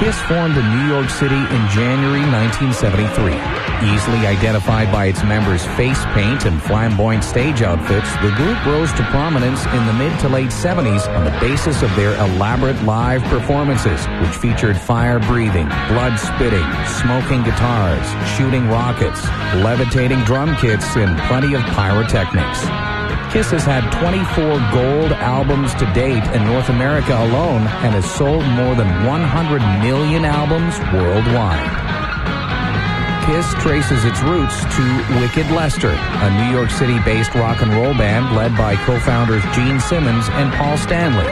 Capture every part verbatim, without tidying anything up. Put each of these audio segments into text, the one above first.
Kiss formed in New York City in January nineteen seventy-three. Easily identified by its members' face paint and flamboyant stage outfits, the group rose to prominence in the mid to late seventies on the basis of their elaborate live performances, which featured fire-breathing, blood-spitting, smoking guitars, shooting rockets, levitating drum kits, and plenty of pyrotechnics. Kiss has had twenty-four gold albums to date in North America alone and has sold more than one hundred million albums worldwide. Kiss traces its roots to Wicked Lester, a New York City-based rock and roll band led by co-founders Gene Simmons and Paul Stanley.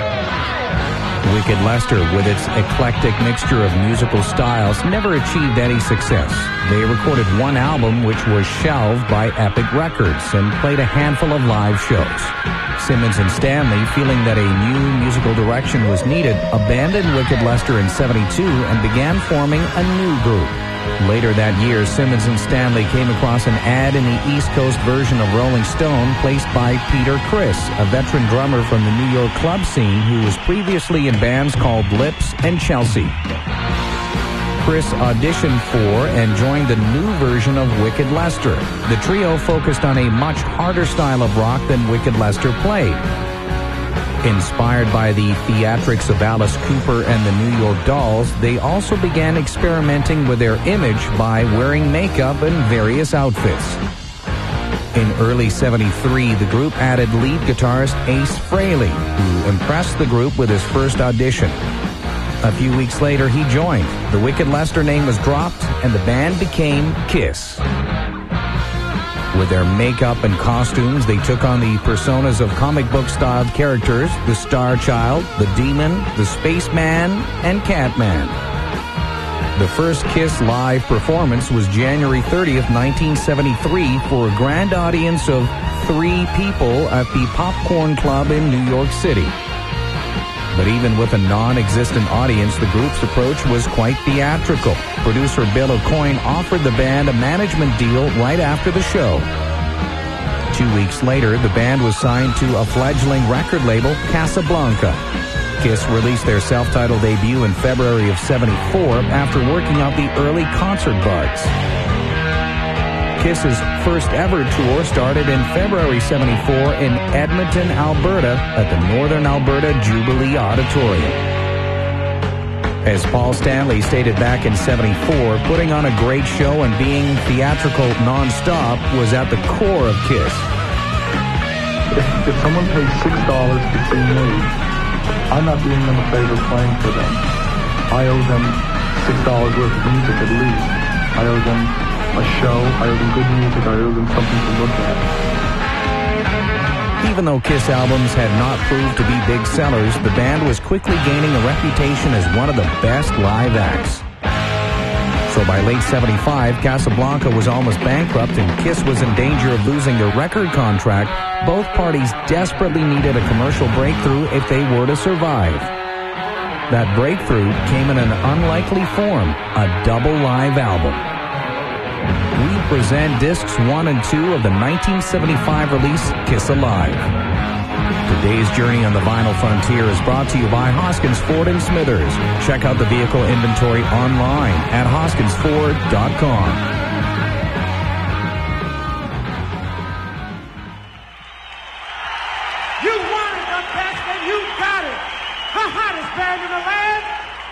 Wicked Lester, with its eclectic mixture of musical styles, never achieved any success. They recorded one album which was shelved by Epic Records and played a handful of live shows. Simmons and Stanley, feeling that a new musical direction was needed, abandoned Wicked Lester in seventy-two and began forming a new group. Later that year, Simmons and Stanley came across an ad in the East Coast version of Rolling Stone placed by Peter Criss, a veteran drummer from the New York club scene who was previously in bands called Lips and Chelsea. Criss auditioned for and joined the new version of Wicked Lester. The trio focused on a much harder style of rock than Wicked Lester played. Inspired by the theatrics of Alice Cooper and the New York Dolls, they also began experimenting with their image by wearing makeup and various outfits. In early seventy-three, the group added lead guitarist Ace Frehley, who impressed the group with his first audition. A few weeks later, he joined. The Wicked Lester name was dropped, and the band became Kiss. With their makeup and costumes, they took on the personas of comic book-styled characters, the Star Child, the Demon, the Spaceman, and Catman. The first Kiss live performance was January thirtieth, nineteen seventy-three, for a grand audience of three people at the Popcorn Club in New York City. But even with a non-existent audience, the group's approach was quite theatrical. Producer Bill Aucoin offered the band a management deal right after the show. Two weeks later, the band was signed to a fledgling record label, Casablanca. Kiss released their self-titled debut in February of seventy-four after working out the early concert bugs. Kiss's first ever tour started in February seventy-four in Edmonton, Alberta at the Northern Alberta Jubilee Auditorium. As Paul Stanley stated back in seventy-four, putting on a great show and being theatrical non-stop was at the core of Kiss. If, if someone pays six dollars to see me, I'm not doing them a favor playing for them. I owe them six dollars worth of music at least. I owe them a show, I owe them good music, I owe them something to look at. Even though Kiss albums had not proved to be big sellers, the band was quickly gaining a reputation as one of the best live acts. So by late seventy-five, Casablanca was almost bankrupt and Kiss was in danger of losing their record contract. Both parties desperately needed a commercial breakthrough if they were to survive. That breakthrough came in an unlikely form, a double live album. We present discs one and two of the nineteen seventy-five release Kiss Alive. Today's journey on the vinyl frontier is brought to you by Hoskins Ford and Smithers. Check out the vehicle inventory online at hoskins ford dot com. You wanted the best and you got it. The hottest band in the land.